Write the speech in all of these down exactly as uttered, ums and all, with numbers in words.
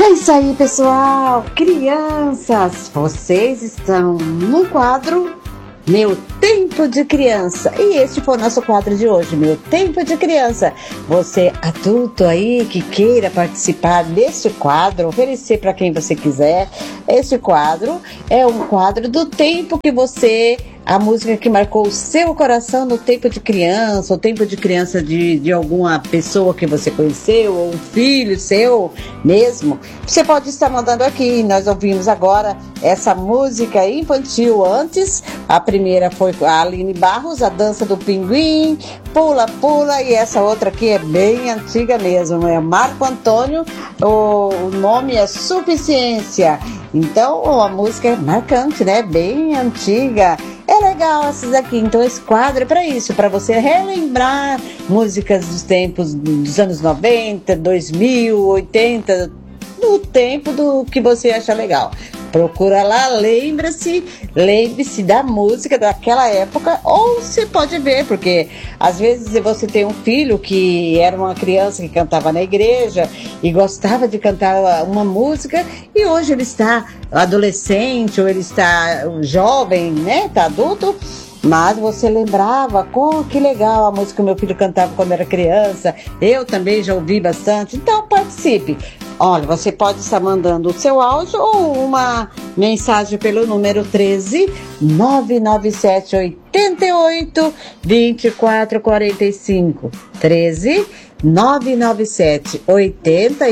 É isso aí, pessoal! Crianças, vocês estão no quadro Meu Tempo de Criança. E este foi o nosso quadro de hoje, Meu Tempo de Criança. Você, adulto aí, que queira participar deste quadro, oferecer para quem você quiser. Este quadro é um quadro do tempo que você... A música que marcou o seu coração no tempo de criança, o tempo de criança de, de alguma pessoa que você conheceu, ou um filho seu mesmo. Você pode estar mandando aqui. Nós ouvimos agora essa música infantil antes. A primeira foi a Aline Barros, A Dança do Pinguim, Pula Pula, e essa outra aqui é bem antiga mesmo, é Marco Antônio, o, o nome é Suficiência. Então a música é marcante, né? Bem antiga. É legal essas aqui, então esse quadro é para isso, para você relembrar músicas dos tempos dos anos noventa, dois mil, oitenta, do tempo do que você acha legal. Procura lá, lembra-se, lembre-se da música daquela época, ou você pode ver, porque às vezes você tem um filho que era uma criança que cantava na igreja e gostava de cantar uma música, e hoje ele está adolescente, ou ele está jovem, né, está adulto, mas você lembrava, oh, que legal a música que meu filho cantava quando era criança, eu também já ouvi bastante, então participe. Olha, você pode estar mandando o seu áudio ou uma mensagem pelo número treze, nove nove sete, oito oito, dois quatro quatro cinco. treze, nove nove sete, oito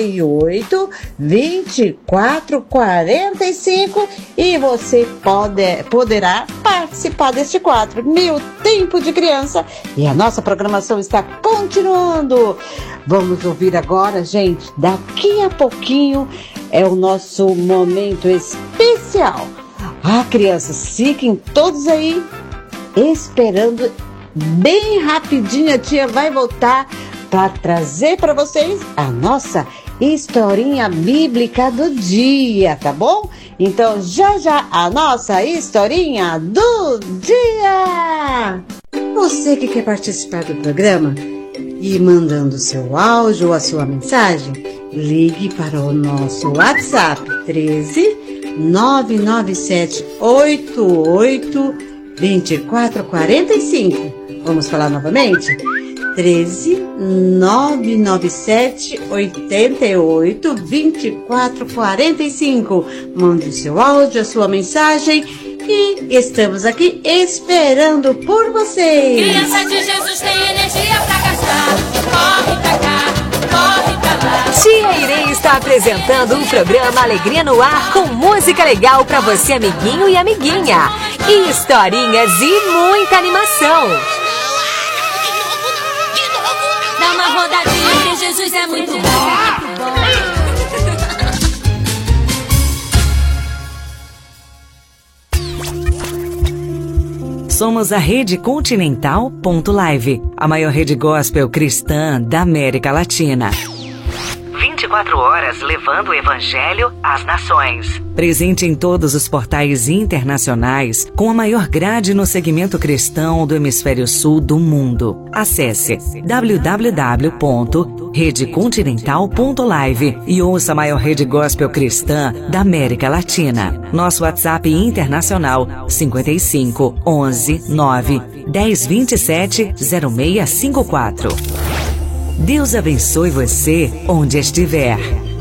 oito, dois quatro quatro cinco, e você pode, poderá participar deste quadro, Meu Tempo de Criança, e a nossa programação está continuando. Vamos ouvir agora, gente, daqui a pouquinho é o nosso momento especial. Ah, crianças, fiquem todos aí esperando. Bem rapidinho a tia vai voltar para trazer para vocês a nossa historinha bíblica do dia, tá bom? Então já já a nossa historinha do dia. Você que quer participar do programa e mandando seu áudio ou a sua mensagem, ligue para o nosso WhatsApp treze, nove nove sete, oito oito, dois quatro quatro cinco. Vamos falar novamente? treze, nove nove sete, oito oito, dois quatro quatro cinco. Mande o seu áudio, a sua mensagem, e estamos aqui esperando por vocês. Criança de Jesus tem energia pra gastar. Corre pra cá, corre pra lá. Tia Irene está apresentando o programa Alegria no Ar, com música legal pra você, amiguinho e amiguinha, e historinhas e muita animação. Dá uma rodadinha que Jesus é muito bom. Somos a Rede Continental ponto live, a maior rede gospel cristã da América Latina. vinte e quatro horas levando o Evangelho às nações. Presente em todos os portais internacionais, com a maior grade no segmento cristão do hemisfério sul do mundo. Acesse w w w ponto rede continental ponto live e ouça a maior rede gospel cristã da América Latina. Nosso WhatsApp internacional cinco cinco, onze, nove, dez, vinte e sete, zero seis cinco quatro. Deus abençoe você onde estiver.